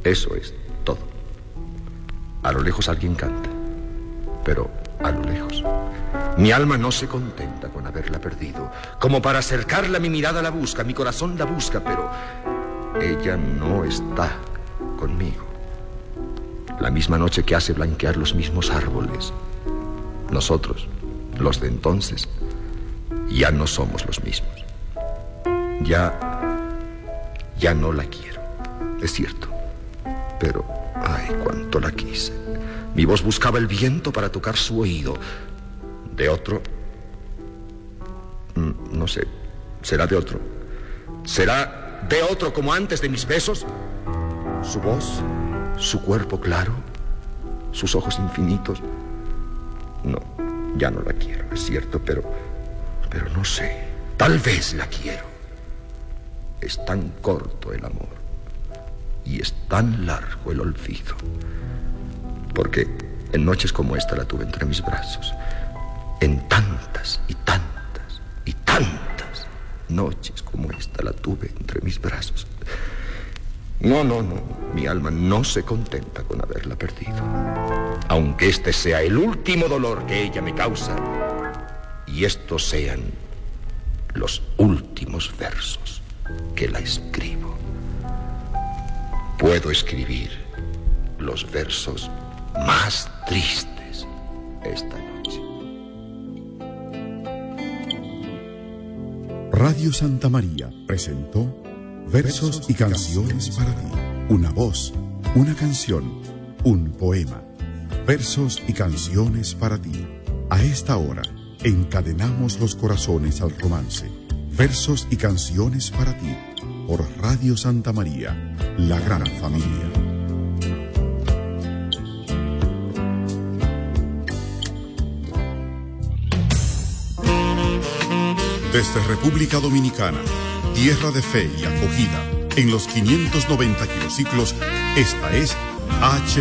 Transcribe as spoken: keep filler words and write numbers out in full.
Eso es todo. A lo lejos alguien canta, pero a lo lejos. Mi alma no se contenta con haberla perdido. Como para acercarla, mi mirada la busca, mi corazón la busca, pero ella no está conmigo. La misma noche que hace blanquear los mismos árboles. Nosotros, los de entonces, ya no somos los mismos. Ya, ya no la quiero, es cierto. Pero, ay, cuánto la quise. Mi voz buscaba el viento para tocar su oído. De otro, no sé, será de otro. ¿Será de otro como antes de mis besos? Su voz, su cuerpo claro, sus ojos infinitos. No, ya no la quiero, es cierto, pero, pero no sé. Tal vez la quiero. Es tan corto el amor y es tan largo el olvido. Porque en noches como esta la tuve entre mis brazos. En tantas y tantas y tantas noches como esta la tuve entre mis brazos. No, no, no. Mi alma no se contenta con haberla perdido. Aunque este sea el último dolor que ella me causa y estos sean los últimos versos que la escribo. Puedo escribir los versos más tristes esta noche. Radio Santa María presentó Versos y Canciones para ti. Una voz, una canción, un poema. Versos y canciones para ti. A esta hora, encadenamos los corazones al romance. Versos y canciones para ti. Por Radio Santa María, la gran familia. Desde República Dominicana, tierra de fe y acogida, en los quinientos noventa kilociclos, esta es H